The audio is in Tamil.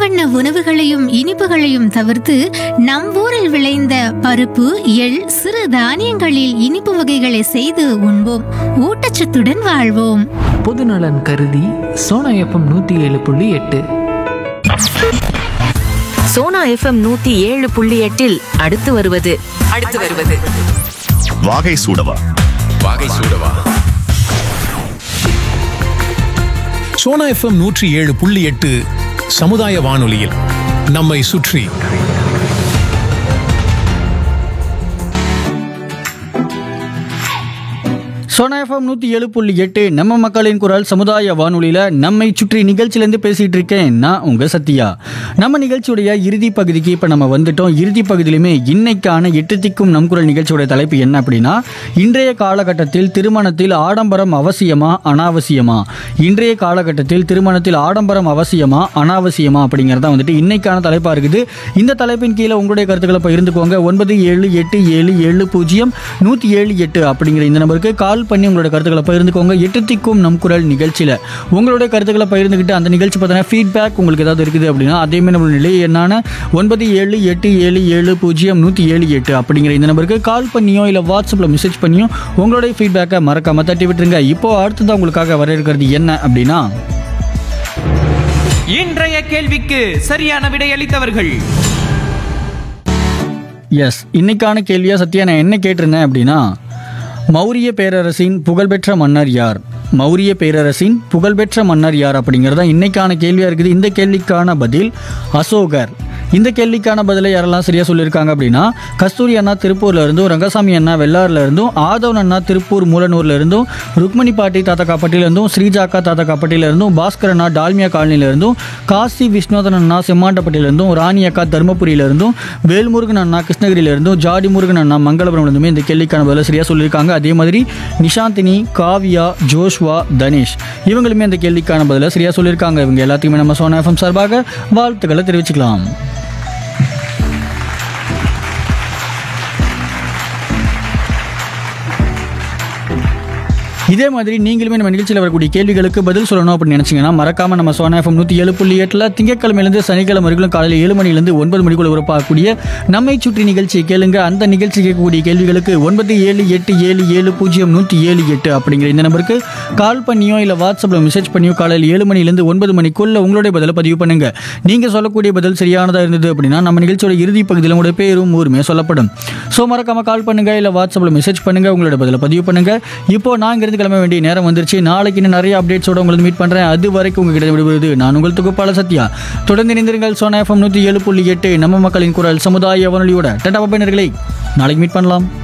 வண்ண உணவுகளையும் இனிப்புகளையும் தவிர்த்து நம் ஊரில் விளைந்த பருப்பு, எள், சிறு தானியங்களில் இனிப்பு வகைகளை செய்து உண்போம். ஊட்டச்சத்துடன் வாழ்வோம். பொதுநலன் கருதி சோனா எஃப்எம் 107.8. சோனா எஃப்எம் 107.8 அடுத்து வருவது வாகை சூடவா. சோனா எஃப்எம் 107.8 சமுதாய வானொலியில் நம்மை சுற்றி. சோனா எஃப்எம் 107.8 நம்ம மக்களின் குரல் சமுதாய வானொலியில் நம்மை சுற்றி நிகழ்ச்சியிலேருந்து பேசிகிட்டு இருக்கேன் நான் உங்கள் சத்யா. நம்ம நிகழ்ச்சியுடைய இறுதி பகுதிக்கு இப்போ நம்ம வந்துட்டோம். இறுதி பகுதியிலுமே இன்னைக்கான 8 திக்கும் நம் குரல் நிகழ்ச்சியோட தலைப்பு என்ன அப்படின்னா, இன்றைய காலகட்டத்தில் திருமணத்தில் ஆடம்பரம் அவசியமா அனாவசியமா? இன்றைய காலகட்டத்தில் திருமணத்தில் ஆடம்பரம் அவசியமா அனாவசியமா அப்படிங்கிறத வந்துட்டு இன்னைக்கான தலைப்பாக இருக்குது. இந்த தலைப்பின் கீழே உங்களுடைய கருத்துக்களை பகிர்ந்துக்கோங்க. 9787700178 அப்படிங்கிற இந்த நம்பருக்கு கால் பண்ணி உங்களோட கருத்துக்களை பகிர்ந்துக்கோங்க. 8 திக்கும் நம் குரல் நிகழ்ச்சியில் உங்களுடைய கருத்துக்களை பகிர்ந்துக்கிட்டு அந்த நிகழ்ச்சி பார்த்தீங்கன்னா ஃபீட்பேக் உங்களுக்கு ஏதாவது இருக்குது அப்படின்னா அதேமாதிரி நம்மளோட நிலை என்னான 9787700178 அப்படிங்கிற இந்த நம்பருக்கு கால் பண்ணியோ இல்லை வாட்ஸ்அப்பில் மெசேஜ் பண்ணியோ உங்களுடைய ஃபீட்பேக்கை மறக்காம தட்டி விட்டுருங்க. இப்போ அடுத்ததான் உங்களுக்காக வர இருக்கிறது என்ன அப்படின்னா, இன்றைய கேள்விக்கு சரியான விடையளித்தவர்கள். எஸ், இன்னைக்கான கேள்வியா சத்யா நான் என்ன கேட்டிருந்தேன் அப்படின்னா, மௌரிய பேரரசின் புகழ்பெற்ற மன்னர் யார்? மௌரிய பேரரசின் புகழ்பெற்ற மன்னர் யார் அப்படிங்கிறதா இன்னைக்கான கேள்வியாக இருக்குது. இந்த கேள்விக்கான பதில் அசோகர். இந்த கேள்விக்கான பதிலை யாரெல்லாம் சரியாக சொல்லியிருக்காங்க அப்படின்னா, கஸ்தூரி அண்ணா திருப்பூர்ல இருந்தும், ரங்கசாமி அண்ணா வெள்ளாறுல இருந்தும், ஆதவன் அண்ணா திருப்பூர் மூலனூர்ல இருந்தும், ருக்மணி பாட்டி தாத்தா காப்பட்டியில இருந்தும், ஸ்ரீஜாக்கா தாத்தா காப்பட்டியில இருந்தும், பாஸ்கர் அண்ணா டால்மியா காலனியில இருந்தும், காசி விஸ்வநாதன் அண்ணா செம்மாண்டப்பட்டியில இருந்தும், ராணி அக்கா தருமபுரியில இருந்தும், வேல்முருகன் அண்ணா கிருஷ்ணகிரியில இருந்தும், ஜாடி முருகன் அண்ணா மங்களபுரம் இருந்துமே இந்த கேள்விக்கான பதிலை சரியாக சொல்லியிருக்காங்க. அதே மாதிரி நிஷாந்தினி, காவியா, ஜோஷ்வா, தனேஷ் இவங்களுமே இந்த கேள்விக்கான பதிலை சரியாக சொல்லியிருக்காங்க. இவங்க எல்லாத்தையுமே நம்ம சோனா எஃப்எம் சார்பாக வாழ்த்துக்களை தெரிவிச்சுக்கலாம். இதே மாதிரி நீங்களுமே நம்ம நிகழ்ச்சியில் வரக்கூடிய கேள்விகளுக்கு பதில் சொல்லணும் அப்படின்னு நினைச்சீங்கன்னா மறக்காம நம்ம சோனா எஃப்எம் 107.8 திங்கட்கிழமையிலிருந்து சனிக்கிழமை வரைக்கும் காலையில் 7 மணிலேருந்து 9 மணிக்குள்ள உறப்பாகக்கூடிய நம்மை சுற்றி நிகழ்ச்சியை கேளுங்க. அந்த நிகழ்ச்சி கேட்கக்கூடிய கேள்விகளுக்கு 9787700178 அப்படிங்கிற இந்த நம்பருக்கு கால் பண்ணியோ இல்லை வாட்ஸ்அப்பில் மெசேஜ் பண்ணியோ காலையில் 7 மணிலேருந்து 9 மணிக்குள்ள உங்களுடைய பதிலை பதிவு பண்ணுங்க. நீங்க சொல்லக்கூடிய பதில் சரியானதாக இருந்தது அப்படின்னா நம்ம நிகழ்ச்சியோட இறுதி பகுதியில் உங்களுடைய பேரும் ஊருமே சொல்லப்படும். ஸோ மறக்காம கால் பண்ணுங்க, இல்லை வாட்ஸ்அப்பில் மெசேஜ் பண்ணுங்க, உங்களோட பதிலை பதிவு பண்ணுங்க. இப்போ நான் கிளம்ப வேண்டிய நேரம் வந்துருச்சு. நாளைக்கு இன்னும் நிறைய அப்டேட்ஸோட உங்களுக்கு மீட் பண்றேன். அது வரைக்கும் உங்ககிட்ட விடுவது நான் உங்கள் தொகுப்பாளர் சத்யா. தொடர்ந்து இணைந்திருங்கள் சோனா எஃப்எம் 107.8 நம்ம மக்களின் குரல் சமுதாய வானொலியோட. டாடா பாய் நேயர்களே, நாளைக்கு மீட் பண்ணலாம்.